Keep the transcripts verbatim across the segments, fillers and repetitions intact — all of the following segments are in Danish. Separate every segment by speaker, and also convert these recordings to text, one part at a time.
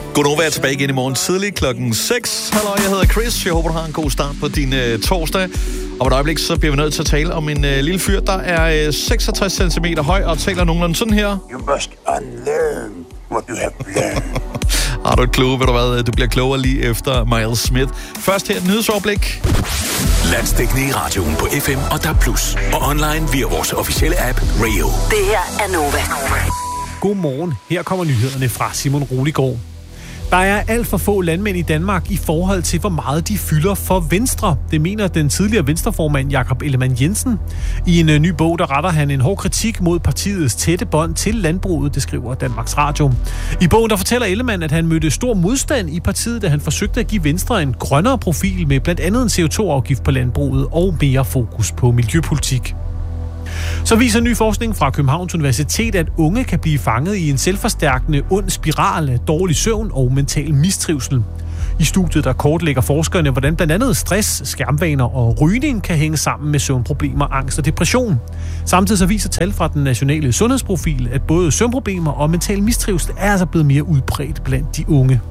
Speaker 1: Godnova er tilbage igen i morgen tidlig klokken seks. Hallo, jeg hedder Chris. Jeg håber, du har en god start på din uh, torsdag. Og på et øjeblik, så bliver vi nødt til at tale om en uh, lille fyr, der er uh, seksogtres centimeter høj og taler nogenlunde sådan her.
Speaker 2: You must unlearn what you have learned.
Speaker 1: Har du et kloge, ved du hvad? Du bliver klogere lige efter Miles Smith. Først her et nyhedsoverblik.
Speaker 3: Landsdækkende i radioen på F M og D A B plus, og online via vores officielle app Rio.
Speaker 4: Det her er Nova.
Speaker 5: Godmorgen. Her kommer nyhederne fra Simon Roligård. Der er alt for få landmænd i Danmark i forhold til, hvor meget de fylder for Venstre. Det mener den tidligere venstreformand Jakob Ellemann-Jensen. I en ny bog, der retter han en hård kritik mod partiets tætte bånd til landbruget, det skriver Danmarks Radio. I bogen der fortæller Ellemann, at han mødte stor modstand i partiet, da han forsøgte at give Venstre en grønnere profil med blandt andet en C O to afgift på landbruget og mere fokus på miljøpolitik. Så viser ny forskning fra Københavns Universitet, at unge kan blive fanget i en selvforstærkende ond spiral af dårlig søvn og mental mistrivsel. I studiet der kortlægger forskerne, hvordan blandt andet stress, skærmvaner og rygning kan hænge sammen med søvnproblemer, angst og depression. Samtidig så viser tal fra den nationale sundhedsprofil, at både søvnproblemer og mental mistrivsel er altså blevet mere udbredt blandt de unge.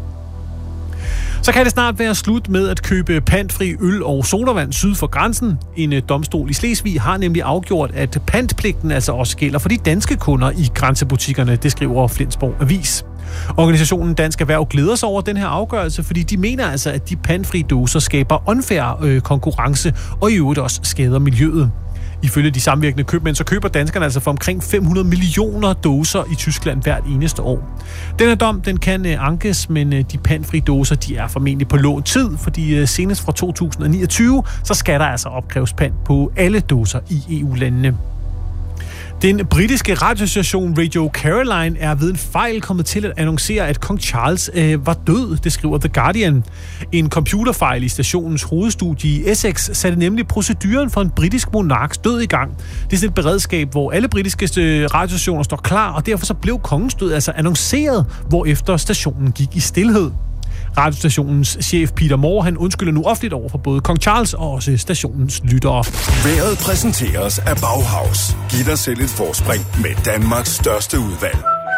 Speaker 5: Så kan det snart være slut med at købe pantfri øl og sodavand syd for grænsen. En domstol i Slesvig har nemlig afgjort, at pantpligten altså også gælder for de danske kunder i grænsebutikkerne, det skriver Flensborg Avis. Organisationen Dansk Erhverv glæder sig over den her afgørelse, fordi de mener altså, at de pantfri dåser skaber unfair øh, konkurrence og i øvrigt også skader miljøet. Ifølge de samvirkende købmænd, så køber danskerne altså for omkring fem hundrede millioner dåser i Tyskland hvert eneste år. Denne dom, den kan ankes, men de pantfri dåser, de er formentlig på lånt tid, fordi senest fra to tusind niogtyve, så skal der altså opkræves pant på alle dåser i E U-landene. Den britiske radiostation Radio Caroline er ved en fejl kommet til at annoncere, at kong Charles øh, var død, det skriver The Guardian. En computerfejl i stationens hovedstudie i Essex satte nemlig proceduren for en britisk monarks død i gang. Det er sådan et beredskab, hvor alle britiske radiostationer står klar, og derfor så blev kongens død altså annonceret, hvorefter stationen gik i stilhed. Radiostationens chef Peter Moore, han undskylder nu offentligt over for både kong Charles og også stationens lyttere.
Speaker 6: Vejret præsenteres af Bauhaus. Giv dig selv et forspring med Danmarks største udvalg.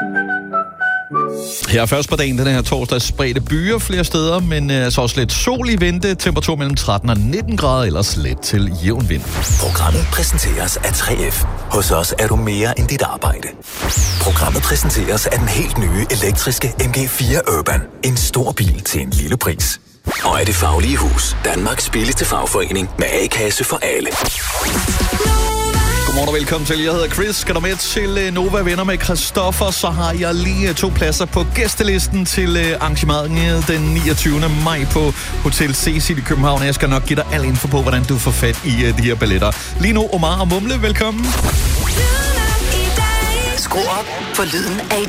Speaker 1: Her først på dagen, den her torsdag, spredte byer flere steder, men øh, så også lidt sol i vente. Temperatur mellem tretten og nitten grader, ellers let til jævn vind.
Speaker 3: Programmet præsenteres af tre F. Hos os er du mere end dit arbejde. Programmet præsenteres af den helt nye elektriske M G fire Urban. En stor bil til en lille pris. Og af Det Faglige Hus, Danmarks billigste fagforening med A-kasse for alle.
Speaker 1: Godmorgen og velkommen til. Jeg hedder Chris. Skal du med til Nova Venner med Christoffer, så har jeg lige to pladser på gæstelisten til arrangementet den niogtyvende maj på Hotel Cecil i København. Jeg skal nok give dig al info på, hvordan du får fat i de her billetter. Lige nu, Omar og Mumle, velkommen.
Speaker 4: Skru op for lyden af